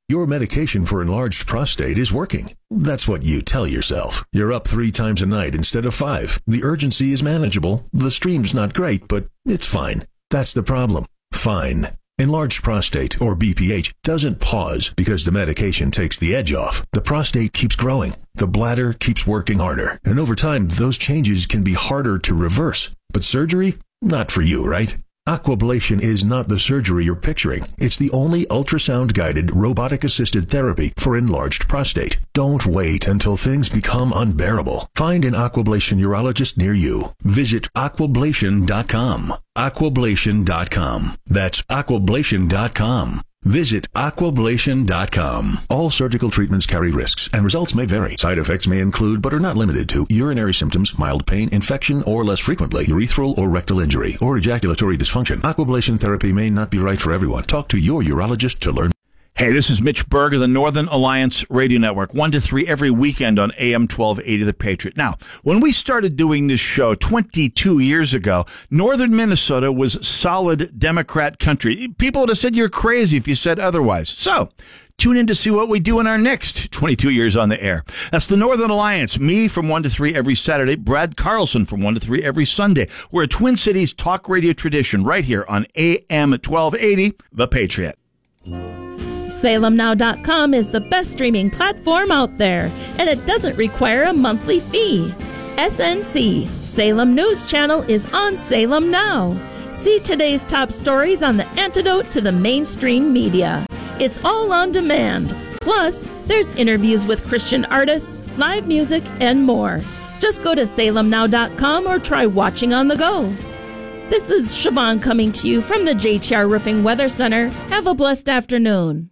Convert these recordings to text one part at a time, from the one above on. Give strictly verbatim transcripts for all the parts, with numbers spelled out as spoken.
Your medication for enlarged prostate is working. That's what you tell yourself. You're up three times a night instead of five. The urgency is manageable. The stream's not great, but it's fine. That's the problem. Fine. Enlarged prostate, or B P H, doesn't pause because the medication takes the edge off. The prostate keeps growing. The bladder keeps working harder. And over time, those changes can be harder to reverse. But surgery? Not for you, right? Aquablation is not the surgery you're picturing. It's the only ultrasound-guided, robotic-assisted therapy for enlarged prostate. Don't wait until things become unbearable. Find an Aquablation urologist near you. Visit aquablation dot com. aquablation dot com. That's aquablation dot com. Visit aquablation dot com. All surgical treatments carry risks, and results may vary. Side effects may include, but are not limited to, urinary symptoms, mild pain, infection, or less frequently, urethral or rectal injury, or ejaculatory dysfunction. Aquablation therapy may not be right for everyone. Talk to your urologist to learn. Hey, this is Mitch Berg of the Northern Alliance Radio Network, one to three every weekend on A M twelve eighty The Patriot. Now, when we started doing this show twenty-two years ago, northern Minnesota was solid Democrat country. People would have said you're crazy if you said otherwise. So, tune in to see what we do in our next twenty-two years on the air. That's the Northern Alliance. Me from one to three every Saturday. Brad Carlson from one to three every Sunday. We're a Twin Cities talk radio tradition right here on A M twelve eighty The Patriot. Salem Now dot com is the best streaming platform out there, and it doesn't require a monthly fee. S N C, Salem News Channel, is on Salem Now. See today's top stories on the antidote to the mainstream media. It's all on demand. Plus, there's interviews with Christian artists, live music, and more. Just go to Salem Now dot com or try watching on the go. This is Siobhan coming to you from the J T R Roofing Weather Center. Have a blessed afternoon.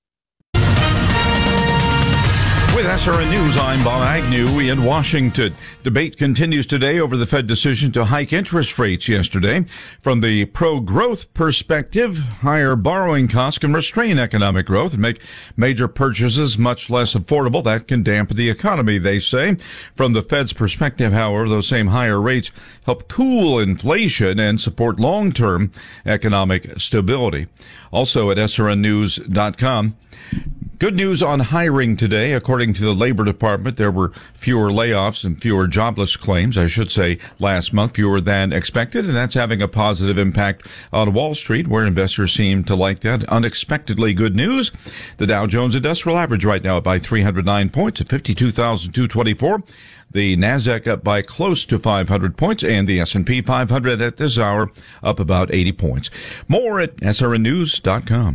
With S R N News, I'm Bob Agnew in Washington. Debate continues today over the Fed decision to hike interest rates yesterday. From the pro-growth perspective, higher borrowing costs can restrain economic growth and make major purchases much less affordable. That can dampen the economy, they say. From the Fed's perspective, however, those same higher rates help cool inflation and support long-term economic stability. Also at S R N news dot com. Good news on hiring today. According to the Labor Department, there were fewer layoffs and fewer jobless claims, I should say, last month, fewer than expected, and that's having a positive impact on Wall Street, where investors seem to like that. Unexpectedly good news. The Dow Jones Industrial Average right now up by three hundred nine points at fifty-two thousand two hundred twenty-four. The Nasdaq up by close to five hundred points, and the S and P five hundred at this hour up about eighty points. More at S R N news dot com.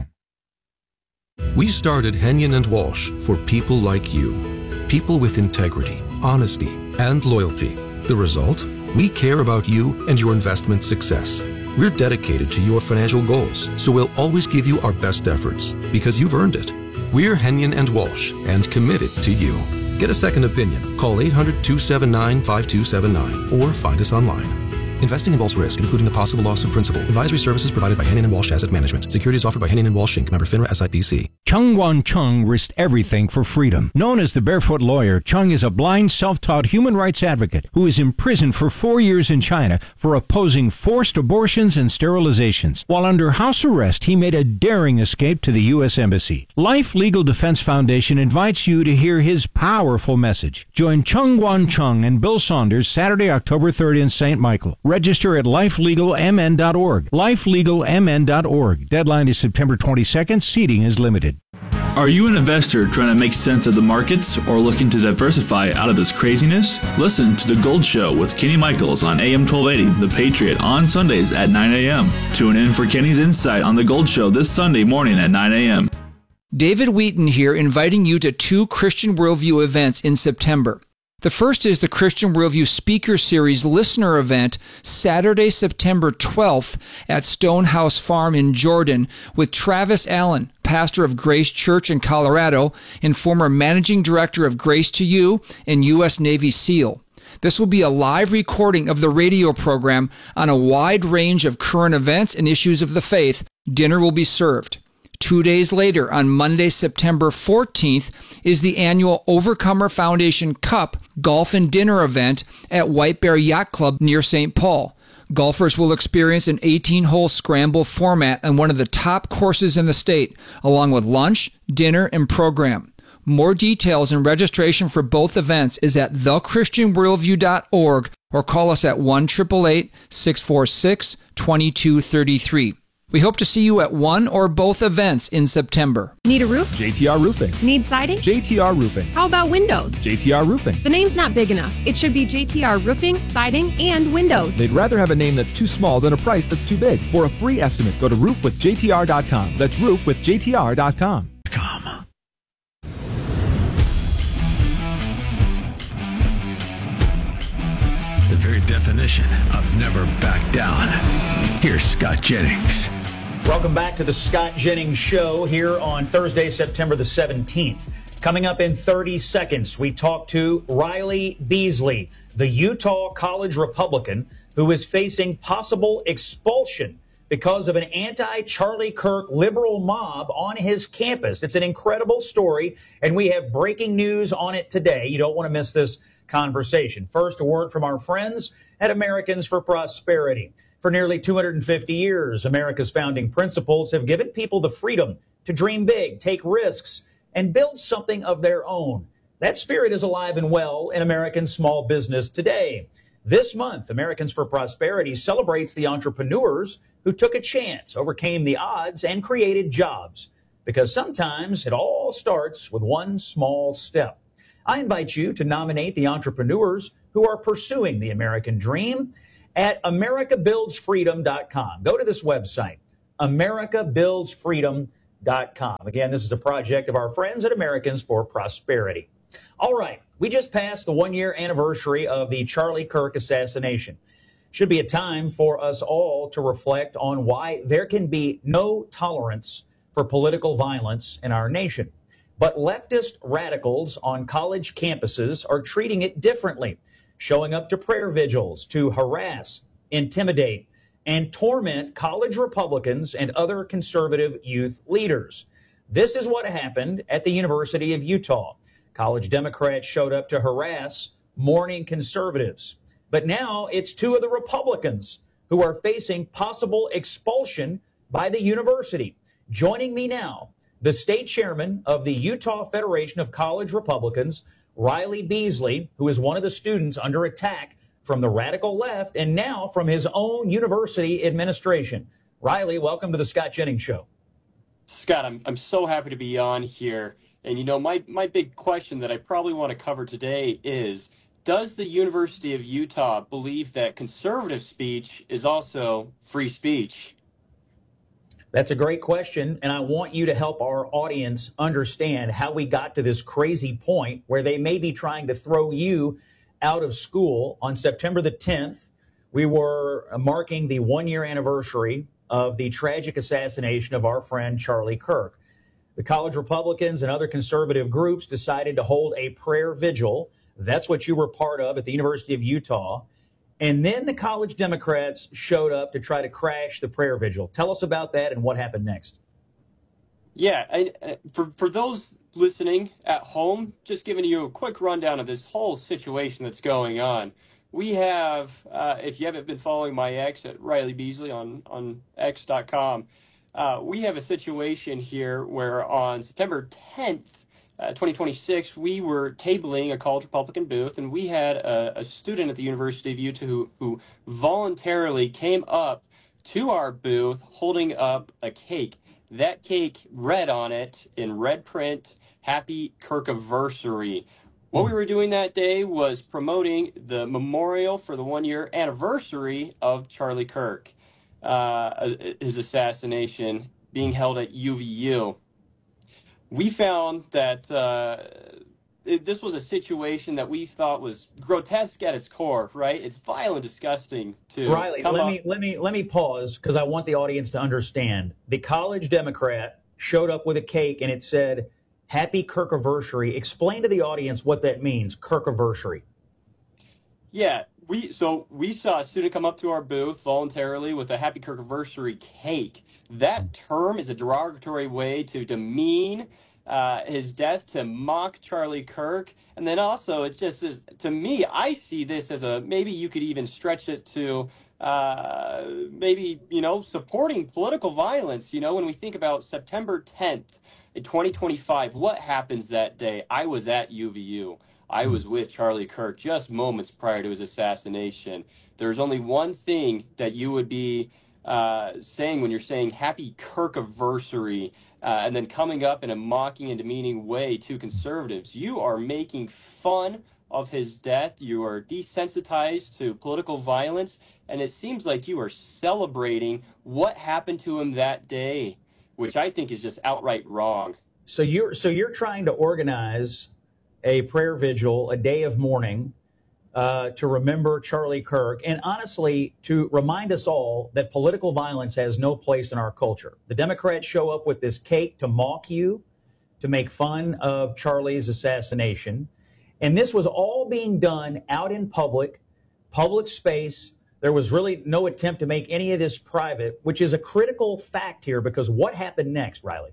We started Henyon and Walsh for people like you. People with integrity, honesty, and loyalty. The result? We care about you and your investment success. We're dedicated to your financial goals, so we'll always give you our best efforts, because you've earned it. We're Henyon and Walsh, and committed to you. Get a second opinion. Call eight hundred, two seven nine, five two seven nine or find us online. Investing involves risk, including the possible loss of principal. Advisory services provided by Henyon and Walsh Asset Management. Securities offered by Henyon and Walsh Incorporated. Member FINRA S I P C. Chung Wan Chung risked everything for freedom. Known as the Barefoot Lawyer, Chung is a blind, self-taught human rights advocate who is imprisoned for four years in China for opposing forced abortions and sterilizations. While under house arrest, he made a daring escape to the U S Embassy. Life Legal Defense Foundation invites you to hear his powerful message. Join Chung Wan Chung and Bill Saunders Saturday, October third in Saint Michael. Register at life legal m n dot org. life legal m n dot org. Deadline is September twenty-second. Seating is limited. Are you an investor trying to make sense of the markets or looking to diversify out of this craziness? Listen to The Gold Show with Kenny Michaels on A M twelve eighty, The Patriot, on Sundays at nine a.m. Tune in for Kenny's insight on The Gold Show this Sunday morning at nine a.m. David Wheaton here, inviting you to two Christian Worldview events in September. The first is the Christian Worldview Speaker Series Listener Event, Saturday, September twelfth at Stonehouse Farm in Jordan with Travis Allen, pastor of Grace Church in Colorado and former managing director of Grace to You and U S Navy SEAL. This will be a live recording of the radio program on a wide range of current events and issues of the faith. Dinner will be served. Two days later, on Monday, September fourteenth, is the annual Overcomer Foundation Cup Golf and Dinner event at White Bear Yacht Club near Saint Paul. Golfers will experience an eighteen-hole scramble format on one of the top courses in the state, along with lunch, dinner, and program. More details and registration for both events is at the christian worldview dot org or call us at one eight eight eight, six four six, two two three three. We hope to see you at one or both events in September. Need a roof? J T R Roofing. Need siding? J T R Roofing. How about windows? J T R Roofing. The name's not big enough. It should be J T R Roofing, Siding, and Windows. They'd rather have a name that's too small than a price that's too big. For a free estimate, go to roof with J T R dot com. That's roof with J T R dot com. Come. The very definition of never back down. Here's Scott Jennings. Welcome back to the Scott Jennings Show here on Thursday, September the seventeenth. Coming up in thirty seconds, we talk to Riley Beasley, the Utah College Republican who is facing possible expulsion because of an anti-Charlie Kirk liberal mob on his campus. It's an incredible story, and we have breaking news on it today. You don't want to miss this conversation. First, a word from our friends at Americans for Prosperity. For nearly two hundred fifty years, America's founding principles have given people the freedom to dream big, take risks, and build something of their own. That spirit is alive and well in American small business today. This month, Americans for Prosperity celebrates the entrepreneurs who took a chance, overcame the odds, and created jobs. Because sometimes it all starts with one small step. I invite you to nominate the entrepreneurs who are pursuing the American dream at america builds freedom dot com. Go to this website, america builds freedom dot com. Again, this is a project of our friends at Americans for Prosperity. All right, we just passed the one-year anniversary of the Charlie Kirk assassination. Should be a time for us all to reflect on why there can be no tolerance for political violence in our nation. But leftist radicals on college campuses are treating it differently, showing up to prayer vigils to harass, intimidate, and torment college Republicans and other conservative youth leaders. This is what happened at the University of Utah. College Democrats showed up to harass mourning conservatives. But now it's two of the Republicans who are facing possible expulsion by the university. Joining me now, the state chairman of the Utah Federation of College Republicans, Riley Beasley, who is one of the students under attack from the radical left and now from his own university administration. Riley, welcome to the Scott Jennings Show. Scott, I'm, I'm so happy to be on here. And, you know, my, my big question that I probably want to cover today is, does the University of Utah believe that conservative speech is also free speech? That's a great question, and I want you to help our audience understand how we got to this crazy point where they may be trying to throw you out of school. On September the tenth, we were marking the one-year anniversary of the tragic assassination of our friend Charlie Kirk. The college Republicans and other conservative groups decided to hold a prayer vigil. That's what you were part of at the University of Utah. And then the college Democrats showed up to try to crash the prayer vigil. Tell us about that and what happened next. Yeah, I, I, for, for those listening at home, just giving you a quick rundown of this whole situation that's going on. We have, uh, if you haven't been following my ex at Riley Beasley on, on x dot com, uh, we have a situation here where on September tenth, Uh, twenty twenty-six, we were tabling a college Republican booth, and we had a, a student at the University of Utah who, who voluntarily came up to our booth holding up a cake. That cake read on it in red print, Happy Kirkiversary. What we were doing that day was promoting the memorial for the one-year anniversary of Charlie Kirk, uh, his assassination being held at U V U. We found that uh, it, this was a situation that we thought was grotesque at its core, right? It's vile and disgusting to Riley, come let up. me let me let me pause because I want the audience to understand. The college Democrat showed up with a cake and it said Happy Kirkiversary. Explain to the audience what that means, Kirkiversary. Yeah, we so we saw a student come up to our booth voluntarily with a Happy Kirkiversary cake. That term is a derogatory way to demean uh, his death, to mock Charlie Kirk. And then also, it's just, as, to me, I see this as a, maybe you could even stretch it to uh, maybe, you know, supporting political violence. You know, when we think about September tenth in twenty twenty-five, what happens that day? I was at U V U. I was with Charlie Kirk just moments prior to his assassination. There's only one thing that you would be uh, saying when you're saying happy Kirkiversary, uh, and then coming up in a mocking and demeaning way to conservatives. You are making fun of his death. You are desensitized to political violence, and it seems like you are celebrating what happened to him that day, which I think is just outright wrong. So you're so you're trying to organize a prayer vigil, a day of mourning, uh, to remember Charlie Kirk, and honestly, to remind us all that political violence has no place in our culture. The Democrats show up with this cake to mock you, to make fun of Charlie's assassination. And this was all being done out in public, public space. There was really no attempt to make any of this private, which is a critical fact here, because what happened next, Riley?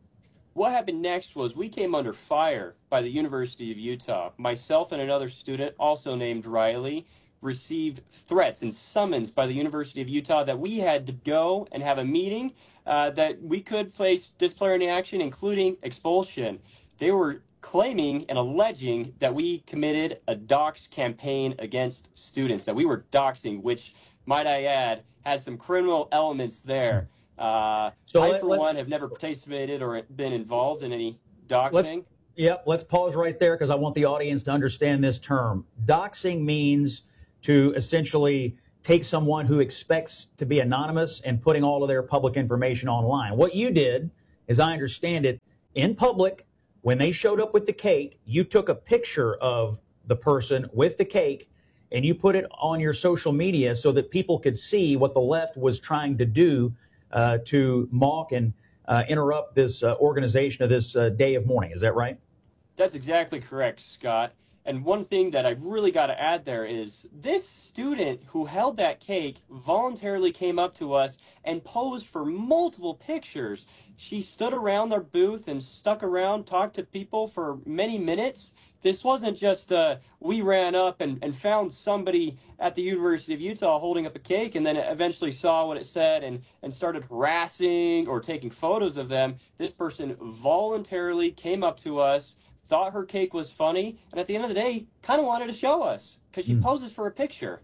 What happened next was we came under fire by the University of Utah. Myself and another student, also named Riley, received threats and summons by the University of Utah that we had to go and have a meeting, uh, that we could face disciplinary action, including expulsion. They were claiming and alleging that we committed a dox campaign against students, that we were doxing, which, might I add, has some criminal elements there. Uh, so I, let, for one, have never participated or been involved in any doxing. Let's, yep, let's pause right there because I want the audience to understand this term. Doxing means to essentially take someone who expects to be anonymous and putting all of their public information online. What you did, as I understand it, in public, when they showed up with the cake, you took a picture of the person with the cake and you put it on your social media so that people could see what the left was trying to do uh, to mock and uh, interrupt this uh, organization of this uh, day of mourning. Is that right? That's exactly correct, Scott. And one thing that I've really got to add there is this student who held that cake voluntarily came up to us and posed for multiple pictures. She stood around our booth and stuck around, talked to people for many minutes. This wasn't just uh, we ran up and, and found somebody at the University of Utah holding up a cake and then eventually saw what it said and, and started harassing or taking photos of them. This person voluntarily came up to us, thought her cake was funny, and at the end of the day, kind of wanted to show us because she mm. poses for a picture.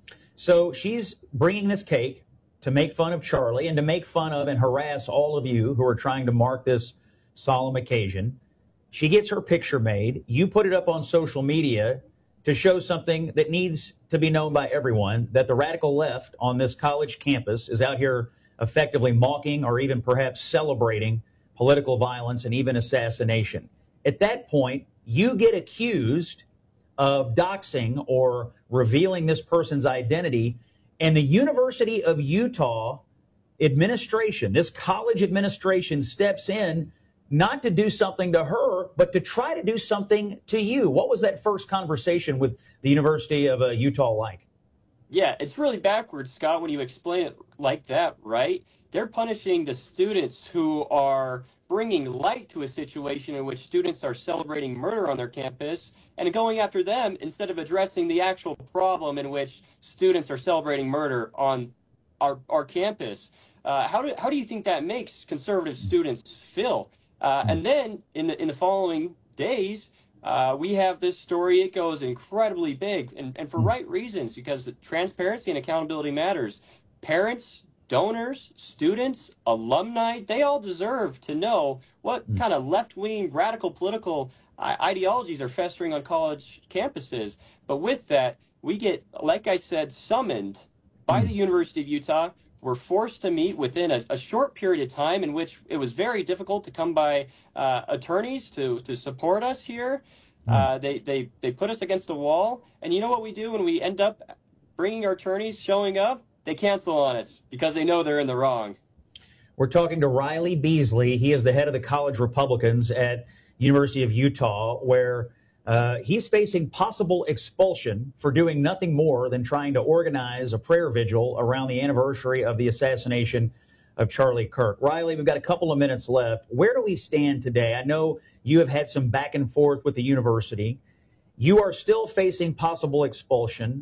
So she's bringing this cake to make fun of Charlie and to make fun of and harass all of you who are trying to mark this solemn occasion. She gets her picture made. You put it up on social media to show something that needs to be known by everyone, that the radical left on this college campus is out here effectively mocking or even perhaps celebrating political violence and even assassination. At that point, you get accused of doxing or revealing this person's identity, and the University of Utah administration, this college administration, steps in not to do something to her, but to try to do something to you. What was that first conversation with the University of uh, Utah like? Yeah, it's really backwards, Scott, when you explain it like that, right? They're punishing the students who are bringing light to a situation in which students are celebrating murder on their campus and going after them instead of addressing the actual problem in which students are celebrating murder on our, our campus. Uh, how do how do you think that makes conservative students feel? Uh, and then in the in the following days, uh, we have this story. It goes incredibly big, and, and for right reasons, because the transparency and accountability matters. Parents, donors, students, alumni, they all deserve to know what mm. kind of left-wing radical political uh, ideologies are festering on college campuses. But with that, we get, like I said, summoned by mm. the University of Utah. We're forced to meet within a, a short period of time in which it was very difficult to come by uh, attorneys to, to support us here. Mm. Uh, they, they, they put us against the wall. And you know what we do when we end up bringing our attorneys, showing up? They cancel on us because they know they're in the wrong. We're talking to Riley Beasley. He is the head of the college Republicans at University of Utah, where uh, he's facing possible expulsion for doing nothing more than trying to organize a prayer vigil around the anniversary of the assassination of Charlie Kirk. Riley, we've got a couple of minutes left. Where do we stand today? I know you have had some back and forth with the university. You are still facing possible expulsion.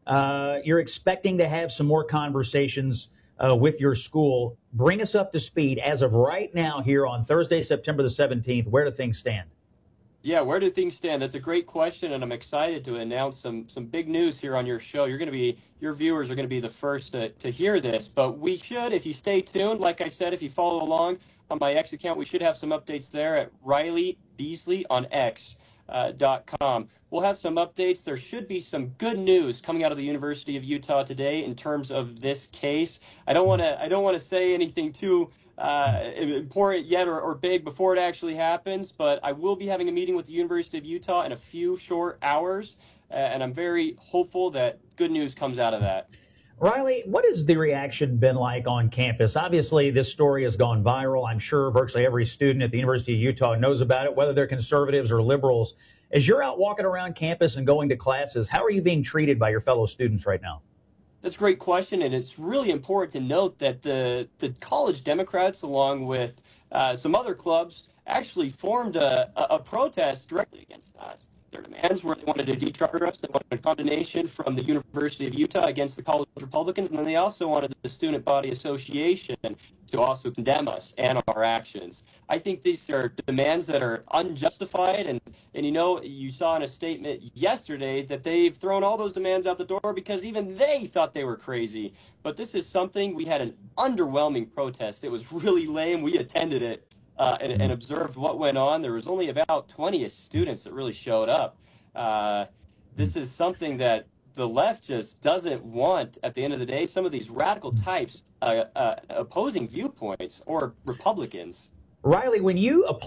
Uh, you're expecting to have some more conversations uh, with your school. Bring us up to speed as of right now here on Thursday, September the seventeenth. Where do things stand? Yeah, where do things stand? That's a great question, and I'm excited to announce some some big news here on your show. You're going to be, your viewers are going to be the first to, to hear this, but we should, if you stay tuned, like I said, if you follow along on my X account, we should have some updates there at Riley Beasley on X. Uh, dot com. We'll have some updates. There should be some good news coming out of the University of Utah today in terms of this case. I don't want to. I don't want to say anything too uh, important yet or, or big before it actually happens. But I will be having a meeting with the University of Utah in a few short hours, uh, and I'm very hopeful that good news comes out of that. Riley, what has the reaction been like on campus? Obviously, this story has gone viral. I'm sure virtually every student at the University of Utah knows about it, whether they're conservatives or liberals. As you're out walking around campus and going to classes, how are you being treated by your fellow students right now? That's a great question, and it's really important to note that the, the college Democrats, along with uh, some other clubs, actually formed a, a, a protest directly against us. Their demands were they wanted to decharter us, they wanted a condemnation from the University of Utah against the college Republicans, and then they also wanted the Student Body Association to also condemn us and our actions. I think these are demands that are unjustified, and, and you know, you saw in a statement yesterday that they've thrown all those demands out the door because even they thought they were crazy. But this is something, we had an underwhelming protest. It was really lame. We attended it. Uh, and, and observed what went on. There was only about twenty students that really showed up. Uh, this is something that the left just doesn't want at the end of the day. Some of these radical types uh, uh, opposing viewpoints or Republicans. Riley, when you apply